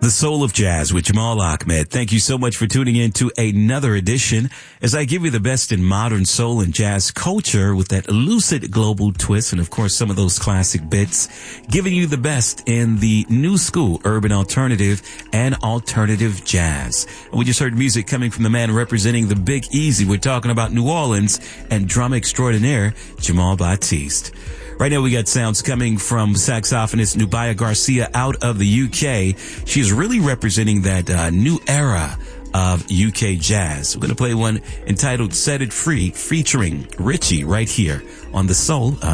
The Soul of Jazz with Jamal Ahmed. Thank you so much for tuning in to another edition as I give you the best in modern soul and jazz culture with that lucid global twist and, of course, some of those classic bits, giving you the best in the new school, urban alternative and alternative jazz. And we just heard music coming from the man representing the Big Easy. We're talking about New Orleans and drum extraordinaire Jamal Batiste. Right now we got sounds coming from saxophonist Nubia Garcia out of the UK. She's really representing that new era of UK jazz. We're going to play one entitled Set It Free featuring Richie right here on The Soul